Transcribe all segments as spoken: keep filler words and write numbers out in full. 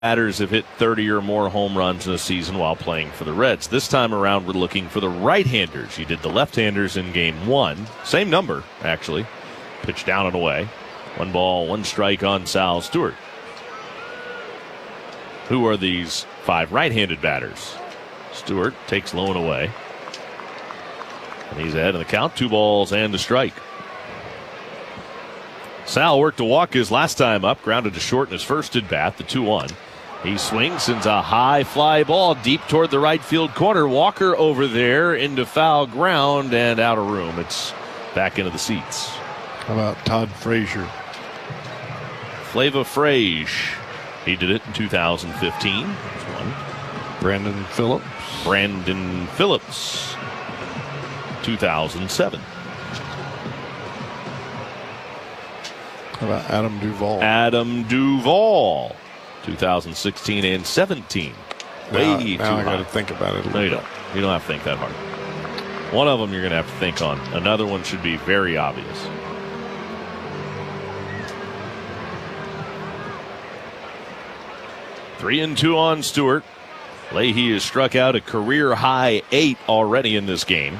batters have hit thirty or more home runs in a season while playing for the Reds. This time around, we're looking for the right-handers. You did the left-handers in game one. Same number, actually. Pitch down and away. One ball, one strike on Sal Stewart. Who are these five right-handed batters? Stewart takes low and away. And he's ahead in the count. Two balls and a strike. Sal worked a walk his last time up, grounded to short in his first at bat, the two one. He swings, sends a high fly ball deep toward the right field corner. Walker over there into foul ground and out of room. It's back into the seats. How about Todd Frazier? Flava Frage. He did it in two thousand fifteen. That's one. Brandon Phillips. Brandon Phillips. two thousand seven. How about Adam Duvall? Adam Duvall. two thousand sixteen and seventeen. Now, Way now too I got to high. think about it a No, little you bit. don't. You don't have to think that hard. One of them you're going to have to think on. Another one should be very obvious. Three and two on Stewart. Leahy has struck out a career high eight already in this game.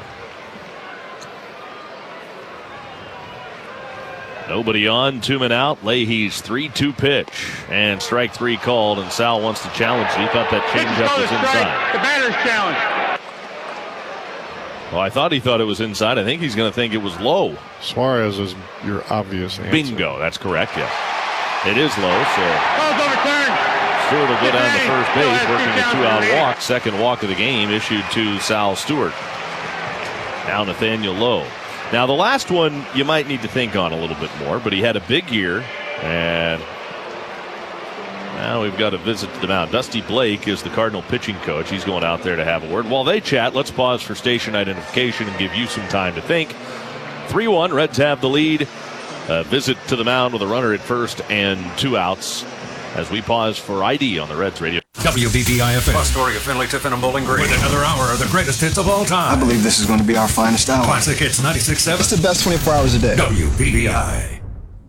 Nobody on, two men out. Leahy's three two pitch. And strike three called, and Sal wants to challenge it. He thought that changeup was inside. The batter's challenge. Well, I thought he thought it was inside. I think he's going to think it was low. Suarez is your obvious answer. Bingo. That's correct, yes. It is low, so Ball's overturned. Stewart will go down to first base, working a two-out walk. Second walk of the game issued to Sal Stewart. Now Nathaniel Lowe. Now, the last one you might need to think on a little bit more, but he had a big year, and now we've got a visit to the mound. Dusty Blake is the Cardinal pitching coach. He's going out there to have a word. While they chat, let's pause for station identification and give you some time to think. three one, Reds have the lead. A visit to the mound with a runner at first and two outs as we pause for I D on the Reds radio. W B B I F M. Astoria, Finley, Tiffin, and Bowling Green. With another hour of the greatest hits of all time. I believe this is going to be our finest hour. Classic Hits ninety-six point seven. It's the best twenty-four hours a day. W B B I.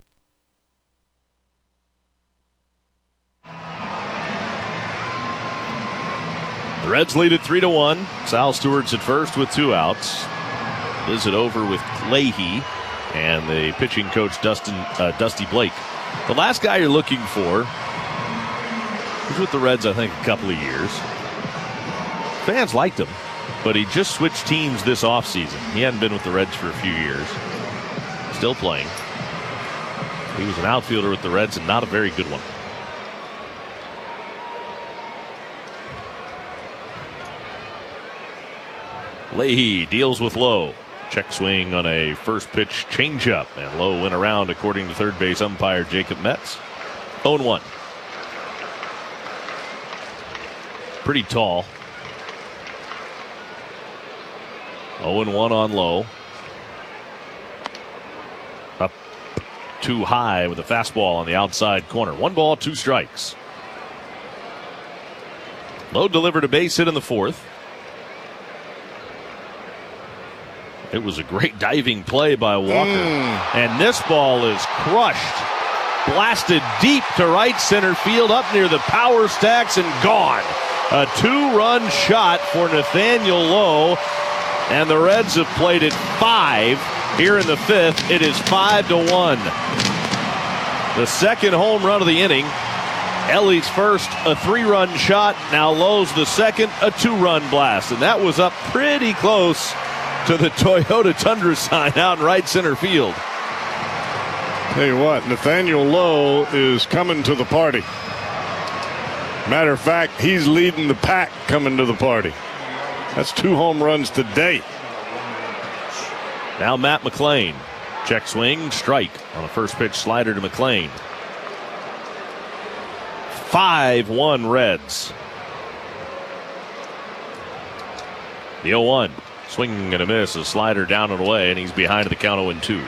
The Reds lead at three to one. Sal Stewart's at first with two outs. Visit over with Leahy and the pitching coach Dustin uh, Dusty Blake. The last guy you're looking for was with the Reds, I think, a couple of years. Fans liked him, but he just switched teams this offseason. He hadn't been with the Reds for a few years. Still playing. He was an outfielder with the Reds and not a very good one. Leahy deals with Lowe. Check swing on a first pitch changeup, and Lowe went around according to third base umpire Jacob Metz. oh one. Pretty tall. oh one on Lowe. Up too high with a fastball on the outside corner. One ball, two strikes. Lowe delivered a base hit in the fourth. It was a great diving play by Walker. Mm. And this ball is crushed. Blasted deep to right center field, up near the power stacks and gone. A two-run shot for Nathaniel Lowe. And the Reds have played it five here in the fifth. It is five to one. The second home run of the inning. Ellie's first, a three-run shot. Now Lowe's the second, a two-run blast. And that was up pretty close to the Toyota Tundra sign out in right center field. Tell you what, Nathaniel Lowe is coming to the party. Matter of fact, he's leading the pack coming to the party. That's two home runs today. Now Matt McLean. Check swing, strike on a first pitch slider to McLean. five one Reds. The oh one. Swing and a miss, a slider down and away, and he's behind the count oh two.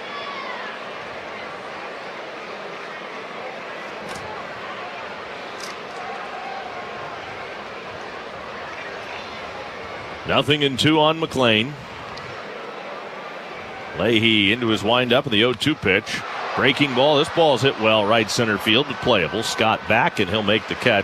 Nothing in two on McLean. Leahy into his windup in the oh two pitch. Breaking ball. This ball's hit well right center field, but playable. Scott back, and he'll make the catch.